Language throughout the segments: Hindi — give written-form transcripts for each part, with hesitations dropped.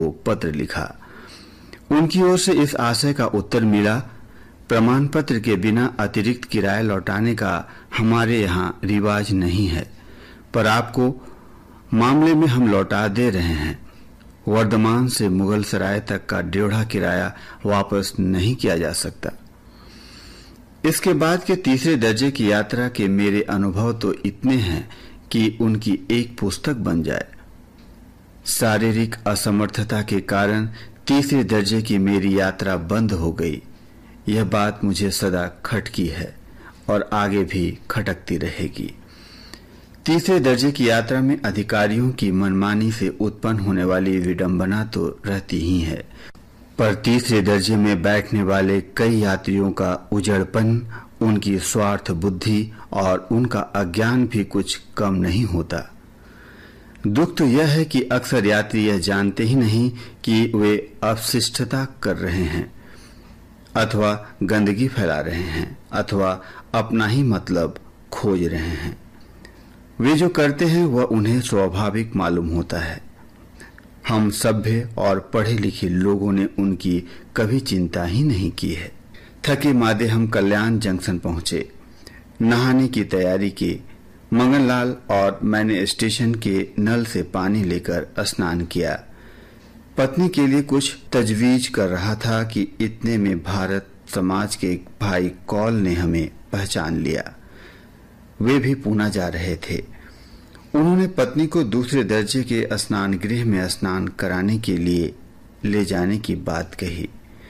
को पत्र लिखा। उनकी ओर से इस आशय का उत्तर मिला, प्रमाण पत्र के बिना अतिरिक्त किराया लौटाने का हमारे यहाँ रिवाज नहीं है, पर आपको मामले में हम लौटा दे रहे हैं। वर्धमान से मुगल सराय तक का 1.5 किराया वापस नहीं किया जा सकता। इसके बाद के तीसरे दर्जे की यात्रा के मेरे अनुभव तो इतने हैं कि उनकी एक पुस्तक बन जाए। शारीरिक असमर्थता के कारण तीसरे दर्जे की मेरी यात्रा बंद हो गई। यह बात मुझे सदा खटकी है और आगे भी खटकती रहेगी। तीसरे दर्जे की यात्रा में अधिकारियों की मनमानी से उत्पन्न होने वाली विडंबना तो रहती ही है, पर तीसरे दर्जे में बैठने वाले कई यात्रियों का उजड़पन, उनकी स्वार्थ बुद्धि और उनका अज्ञान भी कुछ कम नहीं होता। दुख तो यह है कि अक्सर यात्री यह जानते ही नहीं कि वे अपशिष्टता कर रहे हैं, अथवा गंदगी फैला रहे हैं, अथवा अपना ही मतलब खोज रहे हैं। वे जो करते हैं वह उन्हें स्वाभाविक मालूम होता है। हम सभ्य और पढ़े लिखे लोगों ने उनकी कभी चिंता ही नहीं की है। थके मादे हम कल्याण जंक्शन पहुंचे, नहाने की तैयारी की। मंगनलाल और मैंने स्टेशन के नल से पानी लेकर स्नान किया। पत्नी के लिए कुछ तजवीज कर रहा था कि इतने में भारत समाज के एक भाई कौल ने हमें पहचान लिया। वे भी पूना जा रहे थे। उन्होंने पत्नी को दूसरे दर्जे के स्नान गृह में स्नान कराने के लिए ले जाने की बात कही।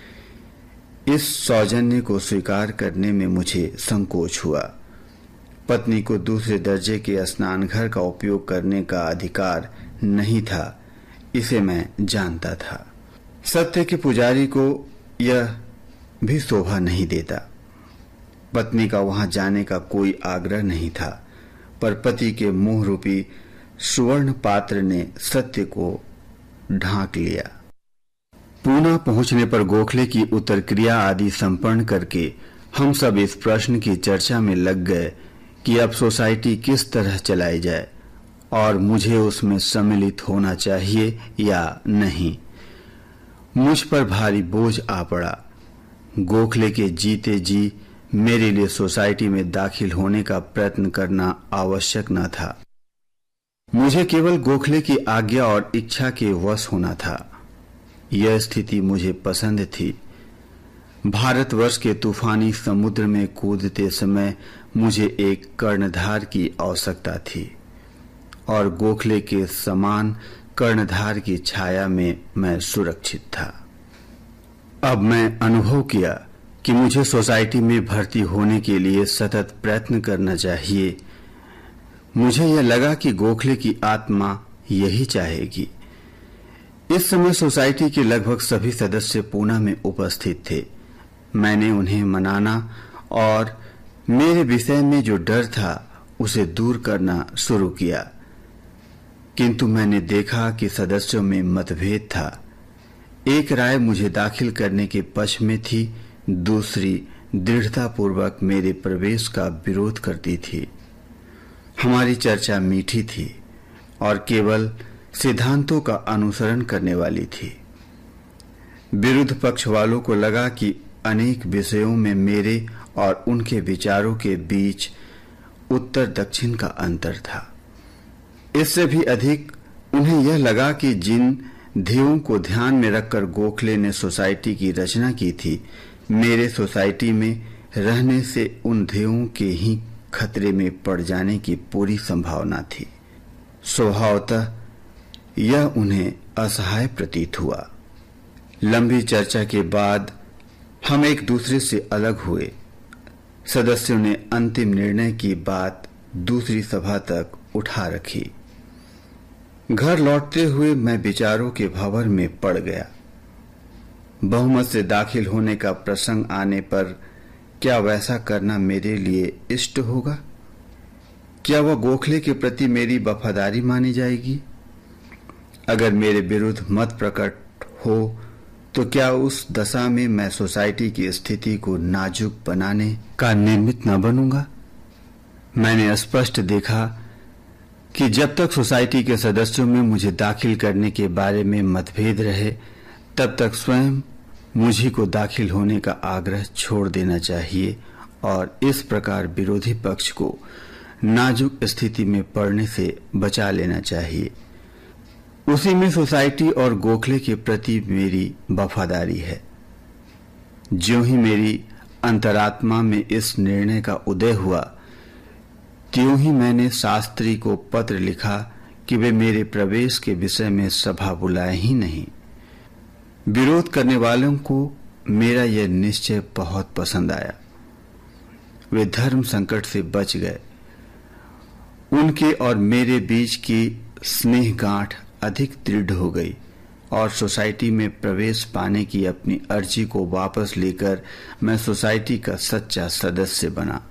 इस सौजन्य को स्वीकार करने में मुझे संकोच हुआ। पत्नी को दूसरे दर्जे के स्नान घर का उपयोग करने का अधिकार नहीं था, इसे मैं जानता था। सत्य के पुजारी को यह भी शोभा नहीं देता। पत्नी का वहां जाने का कोई आग्रह नहीं था, पर पति के मुंह रूपी सुवर्ण पात्र ने सत्य को ढांक लिया। पूना पहुंचने पर गोखले की उत्तर क्रिया आदि संपन्न करके हम सब इस प्रश्न की चर्चा में लग गए कि अब सोसाइटी किस तरह चलाई जाए और मुझे उसमें सम्मिलित होना चाहिए या नहीं। मुझ पर भारी बोझ आ पड़ा। गोखले के जीते जी मेरे लिए सोसाइटी में दाखिल होने का प्रयत्न करना आवश्यक न था। मुझे केवल गोखले की आज्ञा और इच्छा के वश होना था। यह स्थिति मुझे पसंद थी। भारतवर्ष के तूफानी समुद्र में कूदते समय मुझे एक कर्णधार की आवश्यकता थी और गोखले के समान कर्णधार की छाया में मैं सुरक्षित था। अब मैं अनुभव किया कि मुझे सोसाइटी में भर्ती होने के लिए सतत प्रयत्न करना चाहिए। मुझे यह लगा कि गोखले की आत्मा यही चाहेगी। इस समय सोसाइटी के लगभग सभी सदस्य पूना में उपस्थित थे। मैंने उन्हें मनाना और मेरे विषय में जो डर था उसे दूर करना शुरू किया, किंतु मैंने देखा कि सदस्यों में मतभेद था। एक राय मुझे दाखिल करने के पक्ष में थी, दूसरी दृढ़तापूर्वक मेरे प्रवेश का विरोध करती थी। हमारी चर्चा मीठी थी और केवल सिद्धांतों का अनुसरण करने वाली थी। विरुद्ध पक्ष वालों को लगा कि अनेक विषयों में मेरे और उनके विचारों के बीच उत्तर दक्षिण का अंतर था। इससे भी अधिक उन्हें यह लगा कि जिन ध्येयों को ध्यान में रखकर गोखले ने सोसाइटी की रचना की थी, मेरे सोसाइटी में रहने से उन ध्येयों के ही खतरे में पड़ जाने की पूरी संभावना थी। स्वभावतः यह उन्हें असहाय प्रतीत हुआ। लंबी चर्चा के बाद हम एक दूसरे से अलग हुए। सदस्यों ने अंतिम निर्णय की बात दूसरी सभा तक उठा रखी। घर लौटते हुए मैं विचारों के भंवर में पड़ गया। बहुमत से दाखिल होने का प्रसंग आने पर क्या वैसा करना मेरे लिए इष्ट होगा? क्या वह गोखले के प्रति मेरी वफादारी मानी जाएगी? अगर मेरे विरुद्ध मत प्रकट हो तो क्या उस दशा में मैं सोसाइटी की स्थिति को नाजुक बनाने का निमित्त न बनूंगा? मैंने स्पष्ट देखा कि जब तक सोसाइटी के सदस्यों में मुझे दाखिल करने के बारे में मतभेद रहे, तब तक स्वयं मुझी को दाखिल होने का आग्रह छोड़ देना चाहिए और इस प्रकार विरोधी पक्ष को नाजुक स्थिति में पड़ने से बचा लेना चाहिए। उसी में सोसाइटी और गोखले के प्रति मेरी वफादारी है। ज्यों ही मेरी अंतरात्मा में इस निर्णय का उदय हुआ, त्यों ही मैंने शास्त्री को पत्र लिखा कि वे मेरे प्रवेश के विषय में सभा बुलाए ही नहीं। विरोध करने वालों को मेरा यह निश्चय बहुत पसंद आया। वे धर्म संकट से बच गए। उनके और मेरे बीच की स्नेह गांठ अधिक दृढ़ हो गई और सोसाइटी में प्रवेश पाने की अपनी अर्जी को वापस लेकर मैं सोसाइटी का सच्चा सदस्य बना।